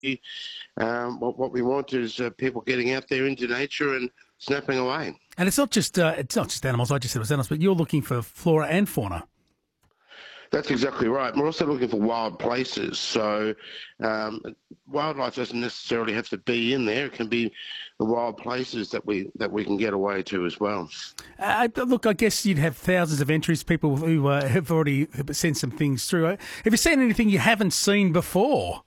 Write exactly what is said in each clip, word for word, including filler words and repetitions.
Um, what, what we want is uh, people getting out there into nature and snapping away. And it's not just uh, it's not just animals. I just said it was animals, but you're looking for flora and fauna. That's exactly right. We're also looking for wild places. So um, wildlife doesn't necessarily have to be in there. It can be the wild places that we that we can get away to as well. Uh, look, I guess you'd have thousands of entries, people who uh, have already sent some things through. Have you seen anything you haven't seen before?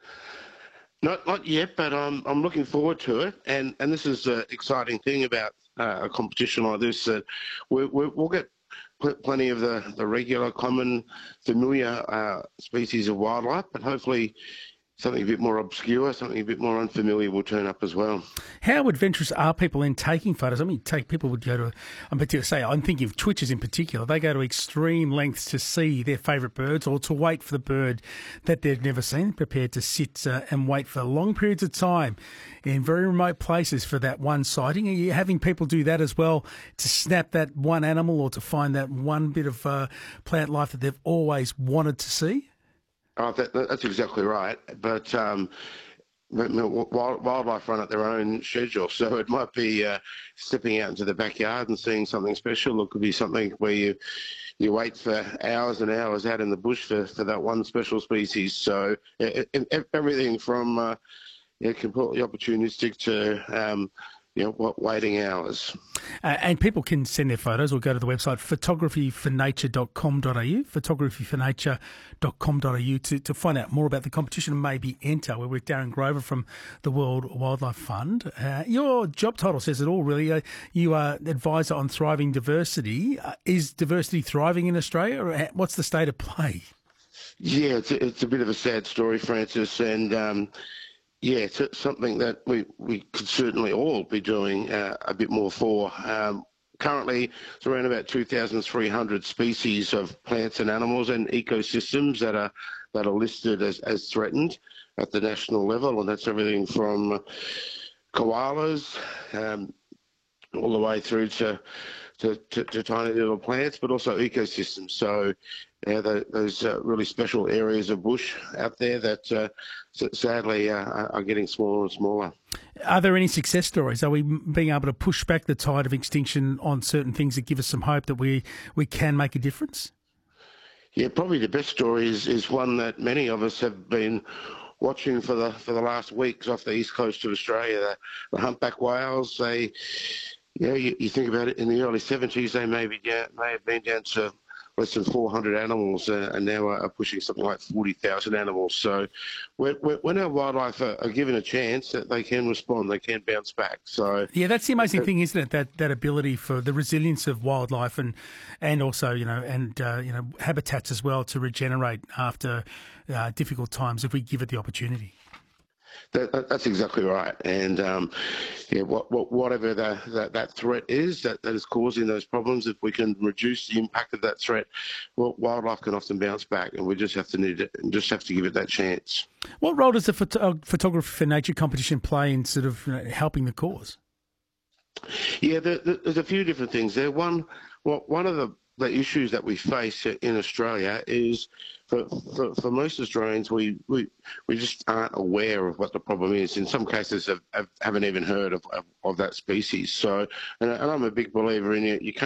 Not not yet, but I'm I'm looking forward to it. And and this is the exciting thing about uh, a competition like this, that we, we, we'll get plenty of the, the regular, common, familiar uh, species of wildlife, but hopefully something a bit more obscure, something a bit more unfamiliar will turn up as well. How adventurous are people in taking photos? I mean, take people would go to, I'm particular say, I'm thinking of twitchers in particular. They go to extreme lengths to see their favourite birds or to wait for the bird that they've never seen, prepared to sit uh, and wait for long periods of time in very remote places for that one sighting. Are you having people do that as well to snap that one animal or to find that one bit of uh, plant life that they've always wanted to see? Oh, that, that's exactly right. But um, wild, wildlife run at their own schedule, so it might be uh, stepping out into the backyard and seeing something special. It could be something where you you wait for hours and hours out in the bush for, for that one special species. So it, it, everything from uh, yeah, completely opportunistic to um, you know, what waiting hours. Uh, and people can send their photos or go to the website photography for nature dot com dot a u, photography for nature dot com dot a u to, to find out more about the competition and maybe enter. We're with Darren Grover from the World Wildlife Fund. Uh, your job title says it all, really. Uh, you are advisor on thriving diversity. Uh, is diversity thriving in Australia, or what's the state of play? Yeah, it's a, it's a bit of a sad story, Francis, and um, yeah, it's something that we, we could certainly all be doing uh, a bit more for. Um, currently, it's around about two thousand three hundred species of plants and animals and ecosystems that are that are listed as, as threatened at the national level, and that's everything from koalas um, all the way through to to, to to tiny little plants, but also ecosystems. So yeah, the, those uh, really special areas of bush out there that uh, sadly uh, are getting smaller and smaller. Are there any success stories? Are we being able to push back the tide of extinction on certain things that give us some hope that we, we can make a difference? Yeah, probably the best story is, is one that many of us have been watching for the for the last weeks off the east coast of Australia. The, the humpback whales, they, you know, you, you think about it, in the early seventies, they may, be down, may have been down to less than four hundred animals, uh, and now are pushing something like forty thousand animals. So when, when our wildlife are, are given a chance, that they can respond, they can bounce back. So yeah, that's the amazing uh, thing, isn't it? That that ability for the resilience of wildlife and and also you know and uh, you know habitats as well to regenerate after uh, difficult times if we give it the opportunity. That, that's exactly right, and um, yeah, what, what, whatever the, that that threat is that, that is causing those problems, if we can reduce the impact of that threat, well, wildlife can often bounce back, and we just have to need it, and just have to give it that chance. What role does the photo- Photography for Nature competition play in sort of you know, helping the cause? Yeah, there, there's a few different things there. One, well, one of the the issues that we face in Australia is for, for, for most Australians, we, we we just aren't aware of what the problem is. In some cases, have, have, haven't even heard of, of, of that species. So, and, and I'm a big believer in it. You can't